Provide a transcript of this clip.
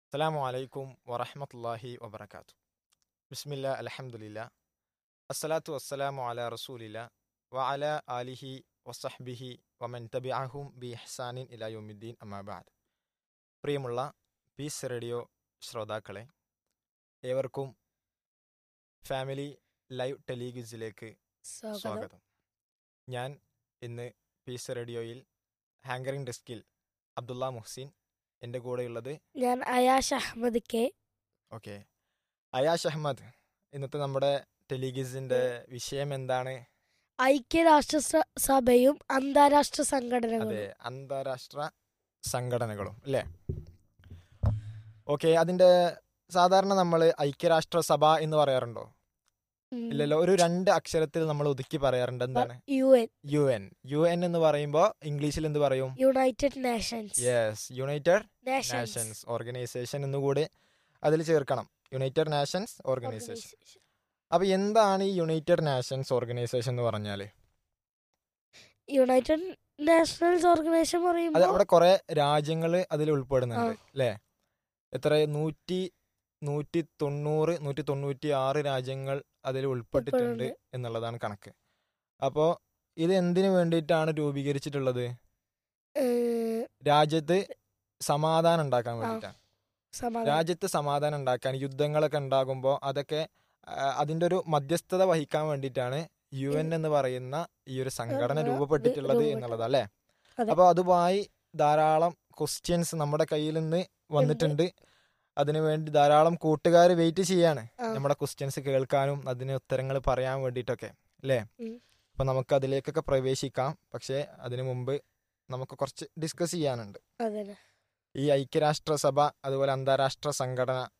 അസ്സലാമു അലൈക്കും വറഹ്മത്തുള്ളാഹി വബറകാതുഹു. ബിസ്മില്ലാ അൽഹംദുലില്ലാ അസ്സലാത്തു വസ്സലാമു അലാ റസൂലില്ലാ വഅലാ ആലിഹി വസഹ്ബിഹി വമൻ തബിഅഹും ബി ഇഹ്സാനിൻ ഇലാ യൗമിദ്ദീൻ അമ്മാ ബഅദ്. പ്രിയമുള്ള പീസ് റേഡിയോ ശ്രോതാക്കളെ, ഏവർക്കും ഫാമിലി ലൈവ് ടെലിഗിസിലേക്ക് സ്വാഗതം. സ്വാഗതം. ഞാൻ ഇന്ന് പീസ് റേഡിയോയിൽ ഹാങ്കറിംഗ് ഡെസ്കിൽ അബ്ദുള്ള മുഹ്സിൻ, എൻ്റെ കൂടെയുള്ളത് ഞാൻ അയാഷ് അഹമ്മദ് കെ. ഓക്കെ, അയാഷ് അഹമ്മദ്. ഇന്നത്തെ നമ്മുടെ ടെലിഗിസിന്റെ വിഷയം എന്താണ്? ഐക്യരാഷ്ട്ര സഭയും അന്താരാഷ്ട്ര അതെ, സംഘടനകളും. അന്താരാഷ്ട്ര സംഘടനകളും അല്ലേ? ഓക്കെ, അതിന്റെ സാധാരണ നമ്മൾ ഐക്യരാഷ്ട്ര സഭ എന്ന് പറയാറുണ്ടോ? ഇല്ലല്ലോ. ഒരു രണ്ട് അക്ഷരത്തിൽ നമ്മൾ ഒതുക്കി പറയാറുണ്ട്. എന്താണ്? UN, U N. U N എന്ന് പറയുമ്പോൾ ഇംഗ്ലീഷിൽ എന്ത് പറയും? United Nations. Yes, United Nations organisation എന്നുകൂടി അതിൽ ചേർക്കണം. United Nations organisation. അപ്പൊ എന്താണ് ഈ യുണൈറ്റഡ് നേഷൻസ് ഓർഗനൈസേഷൻ എന്ന് പറഞ്ഞാല്? യുണൈറ്റഡ് നാഷണൽസ് ഓർഗനൈസേഷൻ അത് പറയുമ്പോൾ അവിടെ കുറെ രാജ്യങ്ങൾ അതിൽ ഉൾപ്പെടുന്നുണ്ട് അല്ലേ? എത്ര 196 രാജ്യങ്ങൾ അതിൽ ഉൾപ്പെട്ടിട്ടുണ്ട് എന്നുള്ളതാണ് കണക്ക്. അപ്പോൾ ഇത് എന്തിനു വേണ്ടിയിട്ടാണ് രൂപീകരിച്ചിട്ടുള്ളത്? രാജ്യത്ത് സമാധാനം ഉണ്ടാക്കാൻ വേണ്ടിയിട്ടാണ്. രാജ്യത്ത് സമാധാനം ഉണ്ടാക്കാൻ, യുദ്ധങ്ങളൊക്കെ ഉണ്ടാകുമ്പോൾ അതൊക്കെ അതിൻ്റെ ഒരു മധ്യസ്ഥത വഹിക്കാൻ വേണ്ടിയിട്ടാണ് UN എന്ന് പറയുന്ന ഈ ഒരു സംഘടന രൂപപ്പെട്ടിട്ടുള്ളത് എന്നുള്ളത് അല്ലേ? അപ്പോൾ അതുമായി ധാരാളം ക്വസ്റ്റ്യൻസ് നമ്മുടെ കയ്യിൽ നിന്ന് വന്നിട്ടുണ്ട്. അതിനുവേണ്ടി ധാരാളം കൂട്ടുകാർ വെയിറ്റ് ചെയ്യാണ് നമ്മുടെ ക്വസ്റ്റ്യൻസ് കേൾക്കാനും അതിന് ഉത്തരങ്ങൾ പറയാൻ വേണ്ടിയിട്ടൊക്കെ അല്ലേ? അപ്പൊ നമുക്ക് അതിലേക്കൊക്കെ പ്രവേശിക്കാം. പക്ഷേ അതിനു മുമ്പ് നമുക്ക് കുറച്ച് ഡിസ്കസ് ചെയ്യാനുണ്ട്. ഈ ഐക്യരാഷ്ട്ര സഭ അതുപോലെ അന്താരാഷ്ട്ര സംഘടന